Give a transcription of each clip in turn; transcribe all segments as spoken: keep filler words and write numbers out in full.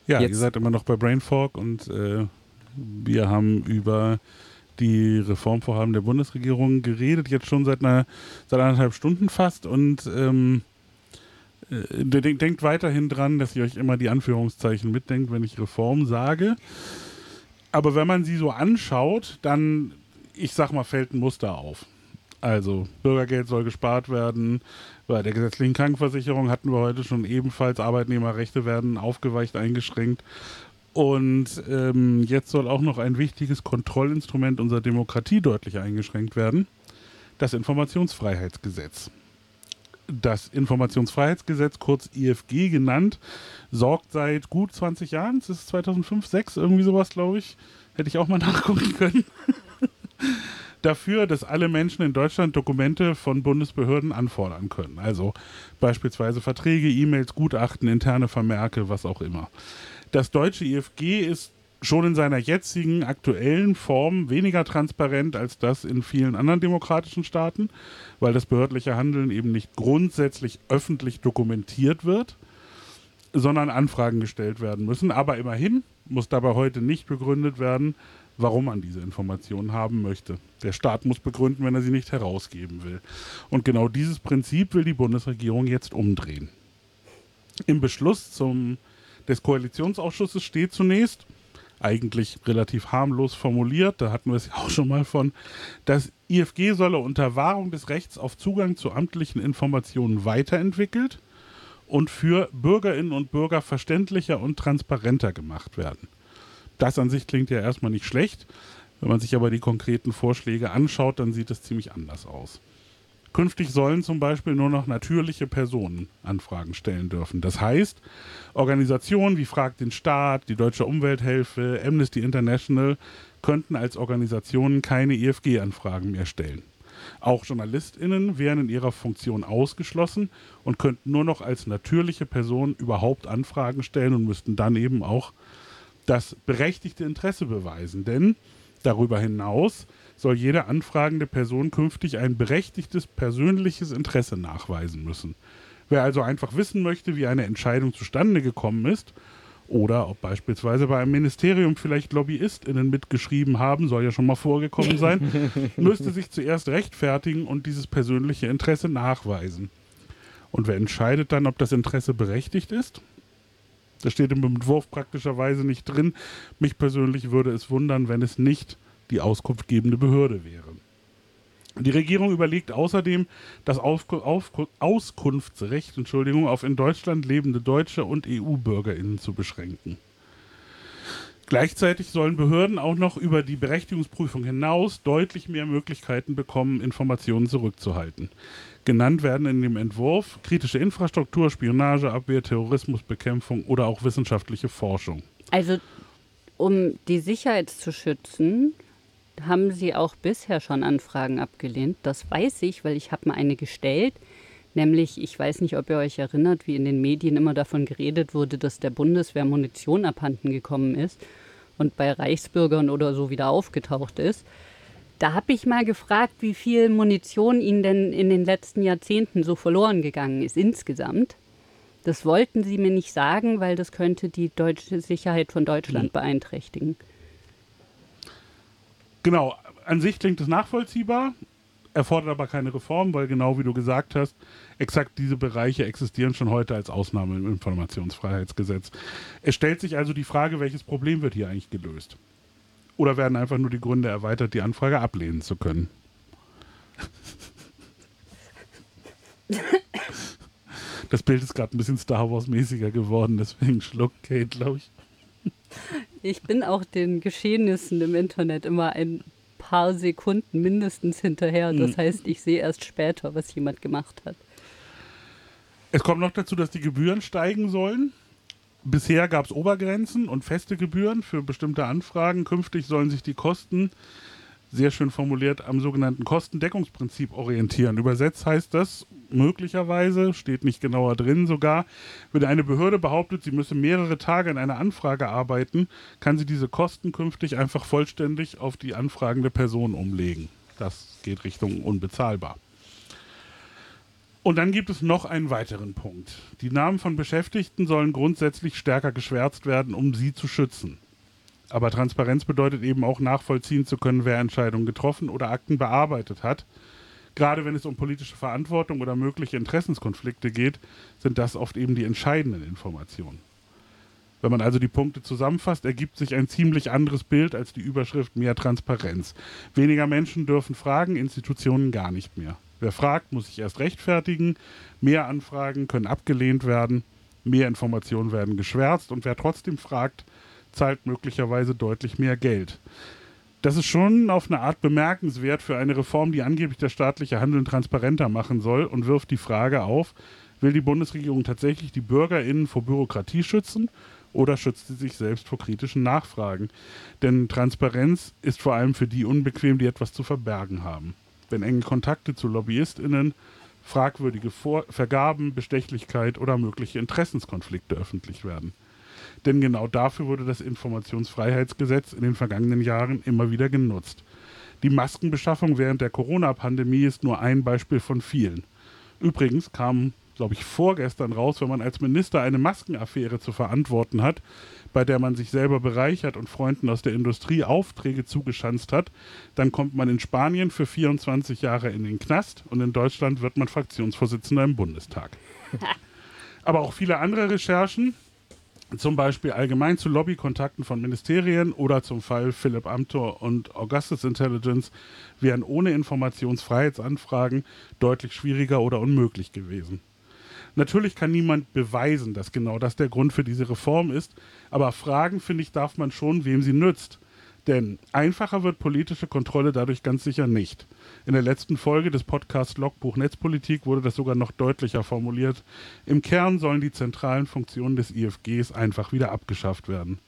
Ja, Jetzt, ihr seid immer noch bei Brainfork und äh, wir haben über die Reformvorhaben der Bundesregierung geredet, jetzt schon seit einer seit anderthalb Stunden fast und ähm, äh, denkt, denkt weiterhin dran, dass ihr euch immer die Anführungszeichen mitdenkt, wenn ich Reform sage. Aber wenn man sie so anschaut, dann, ich sag mal, fällt ein Muster auf. Also Bürgergeld soll gespart werden, bei der gesetzlichen Krankenversicherung hatten wir heute schon ebenfalls, Arbeitnehmerrechte werden aufgeweicht, eingeschränkt. Und ähm, jetzt soll auch noch ein wichtiges Kontrollinstrument unserer Demokratie deutlich eingeschränkt werden, das Informationsfreiheitsgesetz. Das Informationsfreiheitsgesetz, kurz I F G genannt, sorgt seit gut zwanzig Jahren, das ist zweitausendfünf, zweitausendsechs, irgendwie sowas, glaube ich, hätte ich auch mal nachgucken können, dafür, dass alle Menschen in Deutschland Dokumente von Bundesbehörden anfordern können. Also beispielsweise Verträge, E-Mails, Gutachten, interne Vermerke, was auch immer. Das deutsche I F G ist schon in seiner jetzigen aktuellen Form weniger transparent als das in vielen anderen demokratischen Staaten, weil das behördliche Handeln eben nicht grundsätzlich öffentlich dokumentiert wird, sondern Anfragen gestellt werden müssen. Aber immerhin muss dabei heute nicht begründet werden, warum man diese Informationen haben möchte. Der Staat muss begründen, wenn er sie nicht herausgeben will. Und genau dieses Prinzip will die Bundesregierung jetzt umdrehen. Im Beschluss zum, des Koalitionsausschusses steht zunächst, eigentlich relativ harmlos formuliert, da hatten wir es ja auch schon mal von, das I F G solle unter Wahrung des Rechts auf Zugang zu amtlichen Informationen weiterentwickelt und für Bürgerinnen und Bürger verständlicher und transparenter gemacht werden. Das an sich klingt ja erstmal nicht schlecht. Wenn man sich aber die konkreten Vorschläge anschaut, dann sieht es ziemlich anders aus. Künftig sollen zum Beispiel nur noch natürliche Personen Anfragen stellen dürfen. Das heißt, Organisationen wie Frag den Staat, die Deutsche Umwelthilfe, Amnesty International könnten als Organisationen keine I F G-Anfragen mehr stellen. Auch JournalistInnen wären in ihrer Funktion ausgeschlossen und könnten nur noch als natürliche Person überhaupt Anfragen stellen und müssten dann eben auch das berechtigte Interesse beweisen. Denn darüber hinaus soll jede anfragende Person künftig ein berechtigtes persönliches Interesse nachweisen müssen. Wer also einfach wissen möchte, wie eine Entscheidung zustande gekommen ist oder ob beispielsweise bei einem Ministerium vielleicht LobbyistInnen mitgeschrieben haben, soll ja schon mal vorgekommen sein, müsste sich zuerst rechtfertigen und dieses persönliche Interesse nachweisen. Und wer entscheidet dann, ob das Interesse berechtigt ist? Das steht im Entwurf praktischerweise nicht drin. Mich persönlich würde es wundern, wenn es nicht die auskunftgebende Behörde wäre. Die Regierung überlegt außerdem, das Aufku- Aufku- Auskunftsrecht Entschuldigung, auf in Deutschland lebende Deutsche und E U-BürgerInnen zu beschränken. Gleichzeitig sollen Behörden auch noch über die Berechtigungsprüfung hinaus deutlich mehr Möglichkeiten bekommen, Informationen zurückzuhalten. Genannt werden in dem Entwurf kritische Infrastruktur, Spionageabwehr, Terrorismusbekämpfung oder auch wissenschaftliche Forschung. Also um die Sicherheit zu schützen, haben Sie auch bisher schon Anfragen abgelehnt. Das weiß ich, weil ich habe mal eine gestellt. Nämlich, ich weiß nicht, ob ihr euch erinnert, wie in den Medien immer davon geredet wurde, dass der Bundeswehr Munition abhanden gekommen ist und bei Reichsbürgern oder so wieder aufgetaucht ist. Da habe ich mal gefragt, wie viel Munition ihnen denn in den letzten Jahrzehnten so verloren gegangen ist insgesamt. Das wollten sie mir nicht sagen, weil das könnte die deutsche Sicherheit von Deutschland beeinträchtigen. Genau, an sich klingt es nachvollziehbar, erfordert aber keine Reform, weil genau wie du gesagt hast, exakt diese Bereiche existieren schon heute als Ausnahme im Informationsfreiheitsgesetz. Es stellt sich also die Frage, welches Problem wird hier eigentlich gelöst? Oder werden einfach nur die Gründe erweitert, die Anfrage ablehnen zu können? Das Bild ist gerade ein bisschen Star Wars-mäßiger geworden, deswegen schluckt Kate, glaube ich. Ich bin auch den Geschehnissen im Internet immer ein paar Sekunden mindestens hinterher. Das heißt, ich sehe erst später, was jemand gemacht hat. Es kommt noch dazu, dass die Gebühren steigen sollen. Bisher gab es Obergrenzen und feste Gebühren für bestimmte Anfragen. Künftig sollen sich die Kosten, sehr schön formuliert, am sogenannten Kostendeckungsprinzip orientieren. Übersetzt heißt das möglicherweise, steht nicht genauer drin sogar, wenn eine Behörde behauptet, sie müsse mehrere Tage an einer Anfrage arbeiten, kann sie diese Kosten künftig einfach vollständig auf die anfragende Person umlegen. Das geht Richtung unbezahlbar. Und dann gibt es noch einen weiteren Punkt. Die Namen von Beschäftigten sollen grundsätzlich stärker geschwärzt werden, um sie zu schützen. Aber Transparenz bedeutet eben auch nachvollziehen zu können, wer Entscheidungen getroffen oder Akten bearbeitet hat. Gerade wenn es um politische Verantwortung oder mögliche Interessenskonflikte geht, sind das oft eben die entscheidenden Informationen. Wenn man also die Punkte zusammenfasst, ergibt sich ein ziemlich anderes Bild als die Überschrift mehr Transparenz. Weniger Menschen dürfen fragen, Institutionen gar nicht mehr. Wer fragt, muss sich erst rechtfertigen, mehr Anfragen können abgelehnt werden, mehr Informationen werden geschwärzt und wer trotzdem fragt, zahlt möglicherweise deutlich mehr Geld. Das ist schon auf eine Art bemerkenswert für eine Reform, die angeblich das staatliche Handeln transparenter machen soll und wirft die Frage auf, will die Bundesregierung tatsächlich die BürgerInnen vor Bürokratie schützen oder schützt sie sich selbst vor kritischen Nachfragen? Denn Transparenz ist vor allem für die unbequem, die etwas zu verbergen haben. Wenn enge Kontakte zu LobbyistInnen, fragwürdige Vor- Vergaben, Bestechlichkeit oder mögliche Interessenskonflikte öffentlich werden. Denn genau dafür wurde das Informationsfreiheitsgesetz in den vergangenen Jahren immer wieder genutzt. Die Maskenbeschaffung während der Corona-Pandemie ist nur ein Beispiel von vielen. Übrigens kam, glaube ich, vorgestern raus, wenn man als Minister eine Maskenaffäre zu verantworten hat, bei der man sich selber bereichert und Freunden aus der Industrie Aufträge zugeschanzt hat, dann kommt man in Spanien für vierundzwanzig Jahre in den Knast und in Deutschland wird man Fraktionsvorsitzender im Bundestag. Aber auch viele andere Recherchen, zum Beispiel allgemein zu Lobbykontakten von Ministerien oder zum Fall Philipp Amthor und Augustus Intelligence, wären ohne Informationsfreiheitsanfragen deutlich schwieriger oder unmöglich gewesen. Natürlich kann niemand beweisen, dass genau das der Grund für diese Reform ist, aber fragen, finde ich, darf man schon, wem sie nützt. Denn einfacher wird politische Kontrolle dadurch ganz sicher nicht. In der letzten Folge des Podcasts Logbuch Netzpolitik wurde das sogar noch deutlicher formuliert. Im Kern sollen die zentralen Funktionen des I F Gs einfach wieder abgeschafft werden.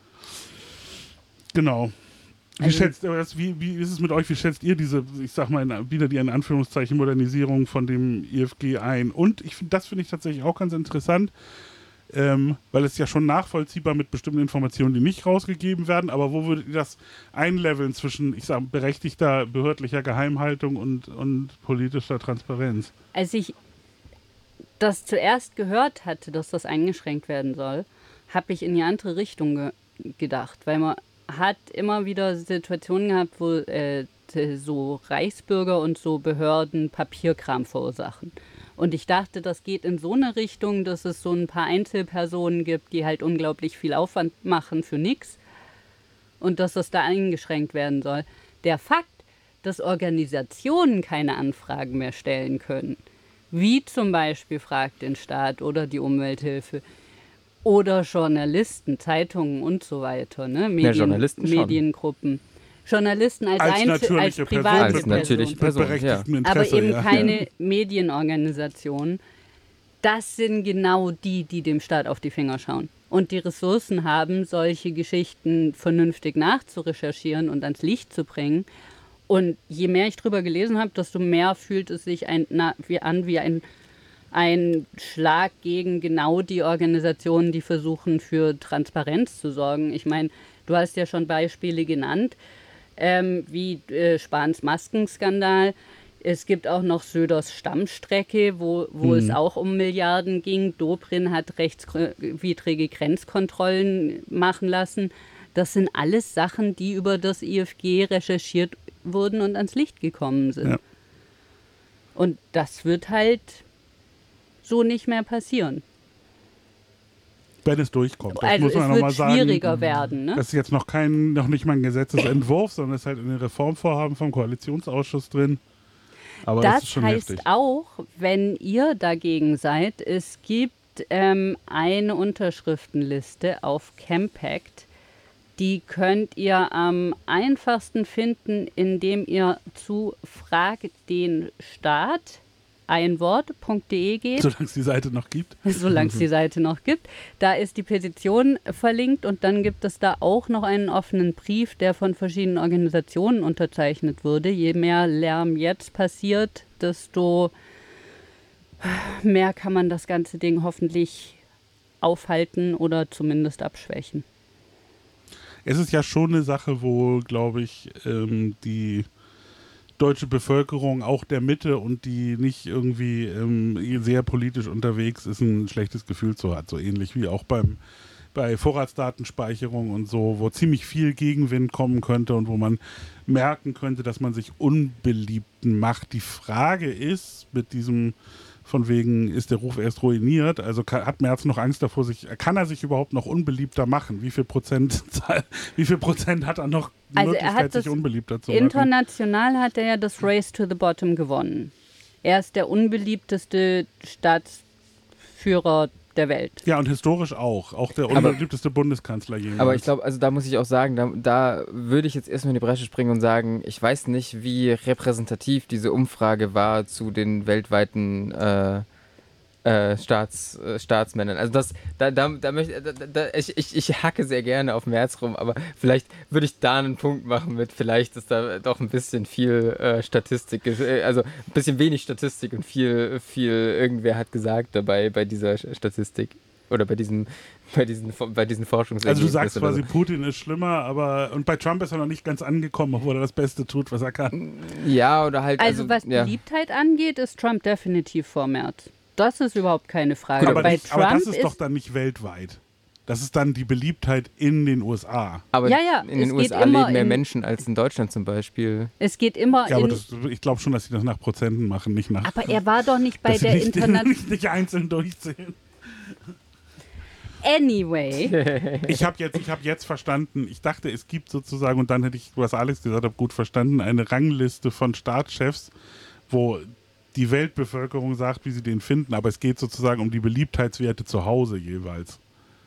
Genau. Wie, also, schätzt, wie, wie ist es mit euch? Wie schätzt ihr diese, ich sag mal, in, wieder die in Anführungszeichen Modernisierung von dem I F G ein? Und ich finde, das finde ich tatsächlich auch ganz interessant, ähm, weil es ja schon nachvollziehbar mit bestimmten Informationen, die nicht rausgegeben werden, aber wo würdet ihr das einleveln zwischen, ich sag, berechtigter behördlicher Geheimhaltung und, und politischer Transparenz? Als ich das zuerst gehört hatte, dass das eingeschränkt werden soll, habe ich in die andere Richtung ge- gedacht, weil man hat immer wieder Situationen gehabt, wo äh, so Reichsbürger und so Behörden Papierkram verursachen. Und ich dachte, das geht in so eine Richtung, dass es so ein paar Einzelpersonen gibt, die halt unglaublich viel Aufwand machen für nichts und dass das da eingeschränkt werden soll. Der Fakt, dass Organisationen keine Anfragen mehr stellen können, wie zum Beispiel Frag den Staat oder die Umwelthilfe, oder Journalisten, Zeitungen und so weiter, ne? Medien, ja, Journalisten Mediengruppen. Journalisten als, als Einzel, als private als Person. natürliche Person, ja. Interesse, aber eben ja. keine ja. Medienorganisationen. Das sind genau die, die dem Staat auf die Finger schauen und die Ressourcen haben, solche Geschichten vernünftig nachzurecherchieren und ans Licht zu bringen. Und je mehr ich drüber gelesen habe, desto mehr fühlt es sich ein, na, wie an wie ein ein Schlag gegen genau die Organisationen, die versuchen, für Transparenz zu sorgen. Ich meine, du hast ja schon Beispiele genannt, ähm, wie äh, Spahns Maskenskandal. Es gibt auch noch Söders Stammstrecke, wo, wo mhm. es auch um Milliarden ging. Dobrindt hat rechtswidrige Grenzkontrollen machen lassen. Das sind alles Sachen, die über das I F G recherchiert wurden und ans Licht gekommen sind. Ja. Und das wird halt so nicht mehr passieren. Wenn es durchkommt. Das also muss man es noch wird mal sagen, schwieriger werden. Ne? Das ist jetzt noch kein, noch nicht mal ein Gesetzesentwurf, sondern es ist halt in den Reformvorhaben vom Koalitionsausschuss drin. Aber das, das ist schon heißt heftig. Auch, wenn ihr dagegen seid, es gibt ähm, eine Unterschriftenliste auf Campact. Die könnt ihr am einfachsten finden, indem ihr zu Frag den Staat ein Wort.de geht. Solange es die Seite noch gibt. Solange es die Seite noch gibt. Da ist die Petition verlinkt und dann gibt es da auch noch einen offenen Brief, der von verschiedenen Organisationen unterzeichnet wurde. Je mehr Lärm jetzt passiert, desto mehr kann man das ganze Ding hoffentlich aufhalten oder zumindest abschwächen. Es ist ja schon eine Sache, wo, glaube ich, ähm, die deutsche Bevölkerung, auch der Mitte und die nicht irgendwie ähm, sehr politisch unterwegs ist, ein schlechtes Gefühl zu hat. So ähnlich wie auch beim bei Vorratsdatenspeicherung und so, wo ziemlich viel Gegenwind kommen könnte und wo man merken könnte, dass man sich unbeliebten macht. Die Frage ist, mit diesem von wegen, ist der Ruf erst ruiniert, also kann, hat Merz noch Angst davor, sich, kann er sich überhaupt noch unbeliebter machen? Wie viel Prozent, wie viel Prozent hat er noch die Also Möglichkeit, er hat sich das unbeliebter zu machen? International hat er ja das Race to the Bottom gewonnen. Er ist der unbeliebteste Staatsführer der Welt. Ja, und historisch auch. Auch der Aber- unbeliebteste Bundeskanzler jemals. Aber ich glaube, also da muss ich auch sagen, da, da würde ich jetzt erstmal in die Bresche springen und sagen, ich weiß nicht, wie repräsentativ diese Umfrage war zu den weltweiten äh, äh, Staats, äh, Staatsmännern. Also das, da, da, da möchte da, da, ich, ich, ich hacke sehr gerne auf Merz rum, aber vielleicht würde ich da einen Punkt machen mit, vielleicht ist da doch ein bisschen viel äh, Statistik, äh, also ein bisschen wenig Statistik und viel, viel irgendwer hat gesagt dabei bei dieser Statistik. Oder bei diesen, bei diesen, bei diesen Forschungsergebnissen. Also du sagst oder quasi, so. Putin ist schlimmer, aber und bei Trump ist er noch nicht ganz angekommen, obwohl er das Beste tut, was er kann. Ja, oder halt. Also, Also, was ja. Beliebtheit angeht, ist Trump definitiv vor Merz. Das ist überhaupt keine Frage. Gut, aber, Bei das, aber Trump das ist, doch dann nicht weltweit. Das ist dann die Beliebtheit in den U S A. Aber Ja, ja, in den es U S geht A immer leben mehr in- Menschen als in Deutschland zum Beispiel. es geht immer Ja, aber in... das, ich glaube schon, dass sie das nach Prozenten machen, nicht nach. Aber er war doch nicht bei dass sie der nicht, International... nicht, nicht einzeln durchzählen. Anyway. Ich habe jetzt, ich hab jetzt verstanden, ich dachte, es gibt sozusagen, und dann hätte ich, was Alex gesagt hat, gut verstanden, eine Rangliste von Staatschefs, wo die Weltbevölkerung sagt, wie sie den finden, aber es geht sozusagen um die Beliebtheitswerte zu Hause jeweils.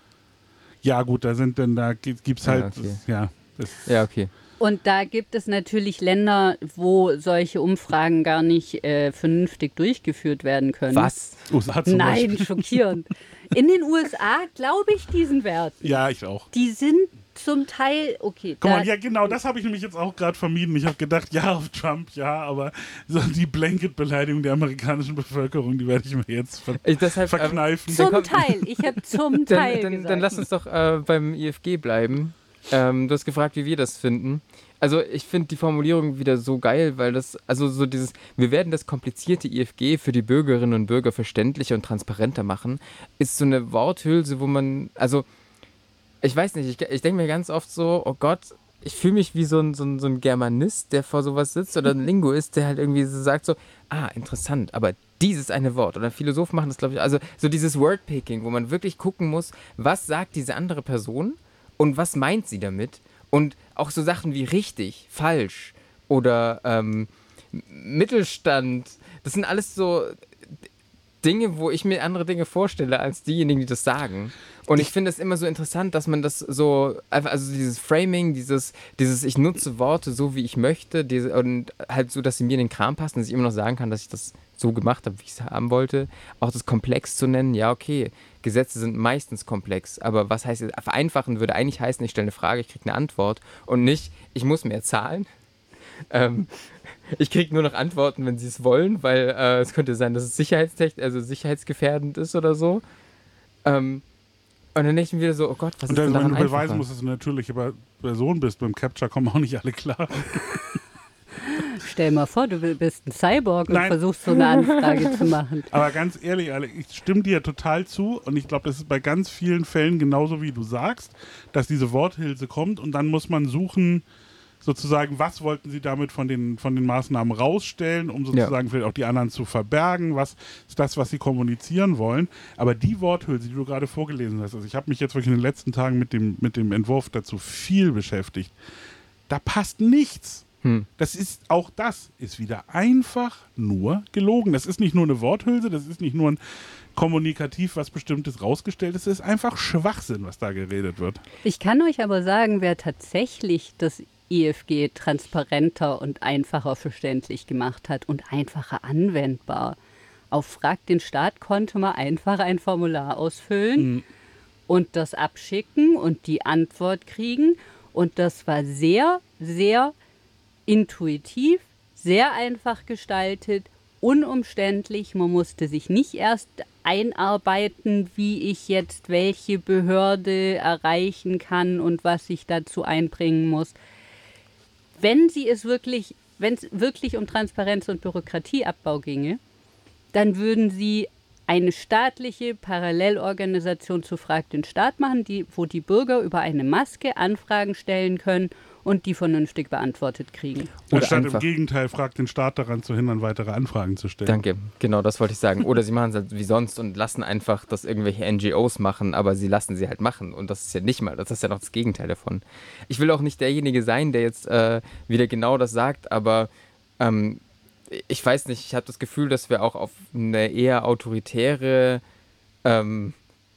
Ja gut, da sind dann, da gibt es halt, Ja, okay. ja. Das, Ja, okay. Und da gibt es natürlich Länder, wo solche Umfragen gar nicht äh, vernünftig durchgeführt werden können. Was? U S A zum Nein, Beispiel. schockierend. In den U S A glaube ich diesen Werten. Ja, ich auch. Die sind zum Teil, okay. Guck da- mal, ja genau, das habe ich nämlich jetzt auch gerade vermieden. Ich habe gedacht, ja, auf Trump, ja, aber so die Blanket-Beleidigung der amerikanischen Bevölkerung, die werde ich mir jetzt ver Ich, deshalb, ähm, verkneifen. Zum kommt- Teil. Ich habe zum Teil dann, dann, gesagt. dann lass uns doch äh, beim I F G bleiben. Ähm, du hast gefragt, wie wir das finden. Also ich finde die Formulierung wieder so geil, weil das, also so dieses, wir werden das komplizierte I F G für die Bürgerinnen und Bürger verständlicher und transparenter machen, ist so eine Worthülse, wo man, also ich weiß nicht, ich, ich denke mir ganz oft so, oh Gott, ich fühle mich wie so ein, so, ein, so ein Germanist, der vor sowas sitzt oder ein Linguist, der halt irgendwie so sagt so, ah, interessant, aber dieses eine Wort. Oder Philosophen machen das, glaube ich, also so dieses Wordpicking, wo man wirklich gucken muss, was sagt diese andere Person und was meint sie damit? Und auch so Sachen wie richtig, falsch oder ähm, Mittelstand, das sind alles so Dinge, wo ich mir andere Dinge vorstelle als diejenigen, die das sagen. Und ich finde es immer so interessant, dass man das so, einfach, also dieses Framing, dieses, dieses ich nutze Worte so, wie ich möchte, diese, und halt so, dass sie mir in den Kram passen, dass ich immer noch sagen kann, dass ich das so gemacht habe, wie ich es haben wollte. Auch das komplex zu nennen, ja, okay, Gesetze sind meistens komplex, aber was heißt, vereinfachen würde eigentlich heißen, ich stelle eine Frage, ich kriege eine Antwort und nicht, ich muss mehr zahlen. Ähm, ich kriege nur noch Antworten, wenn sie es wollen, weil äh, es könnte sein, dass es sicherheitstechnisch, also sicherheitsgefährdend ist oder so. Ähm, und dann denke ich mir wieder so, oh Gott, was Und ist dann, denn wenn daran du beweisen einfacher? musst, dass du eine natürliche Person bist, beim Capture kommen auch nicht alle klar. Stell mal vor, du bist ein Cyborg und Nein. versuchst so eine Anfrage zu machen. Aber ganz ehrlich, Alex, ich stimme dir total zu und ich glaube, das ist bei ganz vielen Fällen genauso, wie du sagst, dass diese Worthülse kommt und dann muss man suchen, sozusagen, was wollten sie damit von den, von den Maßnahmen rausstellen, um sozusagen ja. vielleicht auch die anderen zu verbergen, was ist das, was sie kommunizieren wollen. Aber die Worthülse, die du gerade vorgelesen hast, also ich habe mich jetzt wirklich in den letzten Tagen mit dem, mit dem Entwurf dazu viel beschäftigt, da passt nichts. Hm. Das ist, auch das ist wieder einfach nur gelogen. Das ist nicht nur eine Worthülse, das ist nicht nur ein kommunikativ was Bestimmtes rausgestellt ist, es ist einfach Schwachsinn, was da geredet wird. Ich kann euch aber sagen, wer tatsächlich das I F G transparenter und einfacher verständlich gemacht hat und einfacher anwendbar. Auf Frag den Staat konnte man einfach ein Formular ausfüllen mhm. und das abschicken und die Antwort kriegen. Und das war sehr, sehr intuitiv, sehr einfach gestaltet, unumständlich. Man musste sich nicht erst einarbeiten, wie ich jetzt welche Behörde erreichen kann und was ich dazu einbringen muss. Wenn Sie es wirklich wenn es wirklich um Transparenz und Bürokratieabbau ginge, dann würden sie eine staatliche Parallelorganisation zu Frag den Staat machen, die, wo die Bürger über eine Maske Anfragen stellen können und die vernünftig beantwortet kriegen. Oder Anstatt im Gegenteil, Frag den Staat daran zu hindern, weitere Anfragen zu stellen. Danke, genau, das wollte ich sagen. Oder sie machen es halt wie sonst und lassen einfach das irgendwelche N G Os machen, aber sie lassen sie halt machen. Und das ist ja nicht mal, das ist ja noch das Gegenteil davon. Ich will auch nicht derjenige sein, der jetzt äh, wieder genau das sagt, aber ähm, ich weiß nicht, ich habe das Gefühl, dass wir auch auf eine eher autoritäre ähm,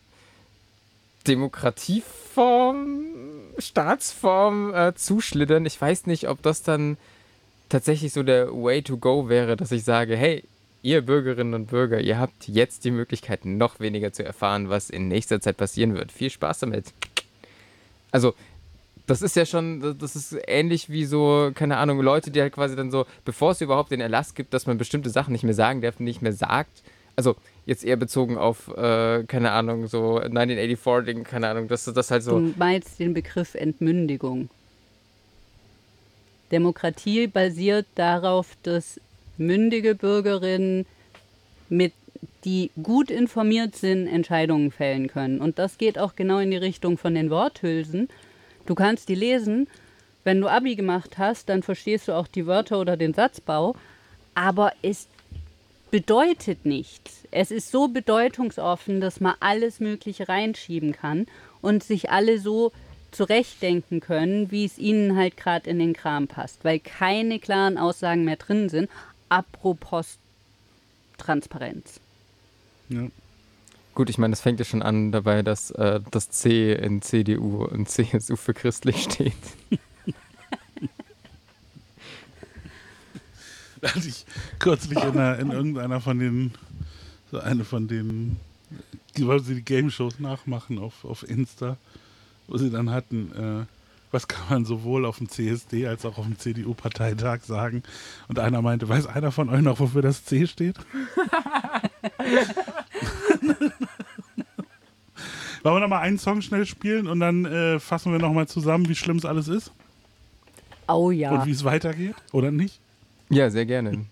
Demokratieform, Staatsform äh, zuschlittern. Ich weiß nicht, ob das dann tatsächlich so der Way to go wäre, dass ich sage, hey, ihr Bürgerinnen und Bürger, ihr habt jetzt die Möglichkeit, noch weniger zu erfahren, was in nächster Zeit passieren wird. Viel Spaß damit. Also, das ist ja schon, das ist ähnlich wie so, keine Ahnung, Leute, die halt quasi dann so, bevor es überhaupt den Erlass gibt, dass man bestimmte Sachen nicht mehr sagen darf, nicht mehr sagt. Also jetzt eher bezogen auf, äh, keine Ahnung, so neunzehnhundertvierundachtzig-Ding, keine Ahnung, dass das halt so... Du meinst den Begriff Entmündigung. Demokratie basiert darauf, dass mündige Bürgerinnen, mit, die gut informiert sind, Entscheidungen fällen können. Und das geht auch genau in die Richtung von den Worthülsen. Du kannst die lesen, wenn du Abi gemacht hast, dann verstehst du auch die Wörter oder den Satzbau, aber es bedeutet nichts. Es ist so bedeutungsoffen, dass man alles Mögliche reinschieben kann und sich alle so zurechtdenken können, wie es ihnen halt gerade in den Kram passt, weil keine klaren Aussagen mehr drin sind, apropos Transparenz. Ja. Gut, ich meine, es fängt ja schon an dabei, dass äh, das C in C D U und C S U für christlich steht. Da hatte ich kürzlich in, einer, in irgendeiner von den, so eine von den, wo sie die Game-Shows nachmachen auf, auf Insta, wo sie dann hatten, äh, was kann man sowohl auf dem C S D als auch auf dem C D U-Parteitag sagen? Und einer meinte, weiß einer von euch noch, wofür das C steht? Wollen wir noch mal einen Song schnell spielen und dann äh, fassen wir noch mal zusammen, wie schlimm es alles ist? Oh ja. Und wie es weitergeht, oder nicht? Ja, sehr gerne.